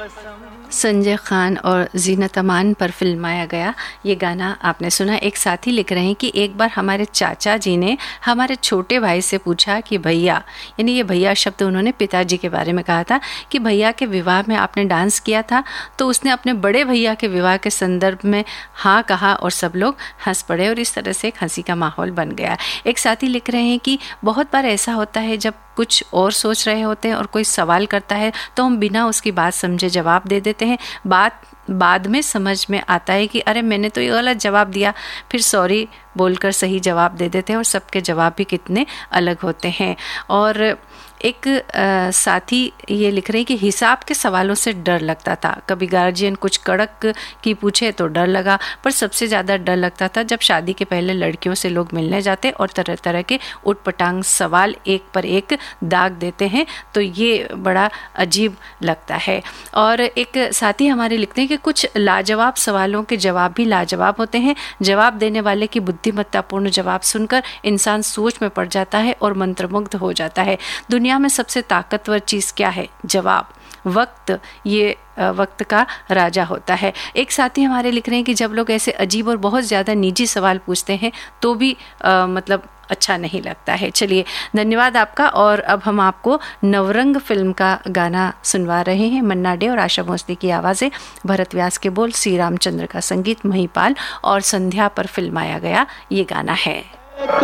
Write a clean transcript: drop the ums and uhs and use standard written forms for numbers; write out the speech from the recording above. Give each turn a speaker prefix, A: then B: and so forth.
A: संजय खान और जीनत अमान पर फिल्माया गया ये गाना आपने सुना। एक साथी लिख रहे हैं कि एक बार हमारे चाचा जी ने हमारे छोटे भाई से पूछा कि भैया, यानी ये भैया शब्द उन्होंने पिताजी के बारे में कहा था, कि भैया के विवाह में आपने डांस किया था? तो उसने अपने बड़े भैया के विवाह के संदर्भ में हाँ कहा और सब लोग हंस पड़े और इस तरह से एक हंसी का माहौल बन गया। एक साथी लिख रहे हैं कि बहुत बार ऐसा होता है जब कुछ और सोच रहे होते हैं और कोई सवाल करता है तो हम बिना उसकी बात समझे जवाब दे देते हैं। बाद में समझ में आता है कि अरे मैंने तो ये गलत जवाब दिया, फिर सॉरी बोलकर सही जवाब दे देते हैं और सबके जवाब भी कितने अलग होते हैं। और एक साथी ये लिख रहे हैं कि हिसाब के सवालों से डर लगता था। कभी गार्जियन कुछ कड़क की पूछे तो डर लगा, पर सबसे ज़्यादा डर लगता था जब शादी के पहले लड़कियों से लोग मिलने जाते और तरह तरह के उटपटांग सवाल एक पर एक दाग देते हैं, तो ये बड़ा अजीब लगता है। और एक साथी हमारे लिखते हैं कि कुछ लाजवाब सवालों के जवाब भी लाजवाब होते हैं। जवाब देने वाले की बुद्धिमत्तापूर्ण जवाब सुनकर इंसान सोच में पड़ जाता है और मंत्रमुग्ध हो जाता है। दुनिया में सबसे ताकतवर चीज़ क्या है? जवाब। वक्त, ये वक्त का राजा होता है। एक साथी हमारे लिख रहे हैं कि जब लोग ऐसे अजीब और बहुत ज़्यादा निजी सवाल पूछते हैं तो भी मतलब अच्छा नहीं लगता है। चलिए, धन्यवाद आपका। और अब हम आपको नवरंग फिल्म का गाना सुनवा रहे हैं। मन्ना डे और आशा भोसले की आवाज़ें, भरत व्यास के बोल, श्री रामचंद्र का संगीत, महिपाल और संध्या पर फिल्माया गया ये गाना है।